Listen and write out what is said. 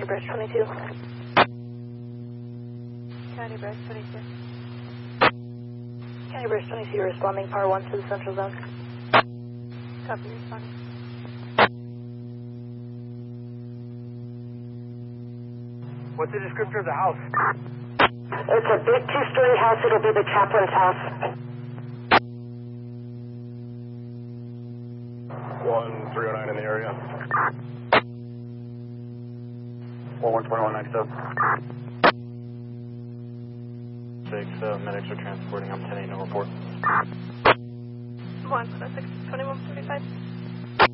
County Brush 22. County Brush 22. County Brush 22 responding, Power 1 to the central zone. Copy, responding. What's the descriptor of the house? It's a big two-story house. It'll be the chaplain's house. 1309 in the area. 412197. 6 medics are transporting. I'm 10-8, no report. 1 6 2135.